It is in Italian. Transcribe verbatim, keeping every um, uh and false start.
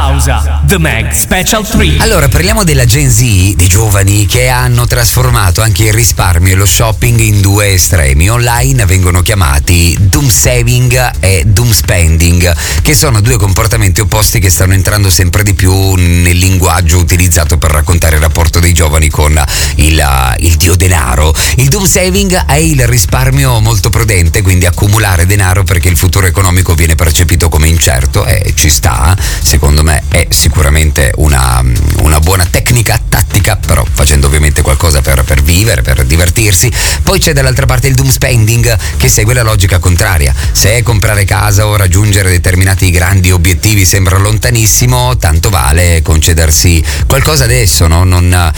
pausa. The Mag Special tre. Allora, parliamo della Gen Z, dei giovani che hanno trasformato anche il risparmio e lo shopping in due estremi. Online vengono chiamati doom saving e doom spending, che sono due comportamenti opposti che stanno entrando sempre di più nel linguaggio utilizzato per raccontare il rapporto dei giovani con il, il dio denaro. Il doom saving è il risparmio molto prudente, quindi accumulare denaro perché il futuro economico viene percepito come incerto, e ci sta, secondo me è sicuramente una, una buona tecnica tattica, però facendo ovviamente qualcosa per, per vivere, per divertirsi. Poi c'è dall'altra parte il doom spending, che segue la logica contraria. Se comprare casa o raggiungere determinati grandi obiettivi sembra lontanissimo, tanto vale concedersi qualcosa adesso, no? Non,